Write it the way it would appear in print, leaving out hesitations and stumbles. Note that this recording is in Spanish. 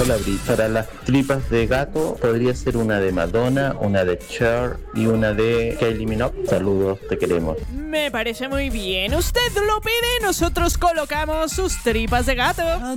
Hola Brit, para las tripas de gato podría ser una de Madonna, una de Cher y una de Kylie Minogue. Saludos, te queremos. Me parece muy bien. Usted lo pide, nosotros colocamos sus tripas de gato.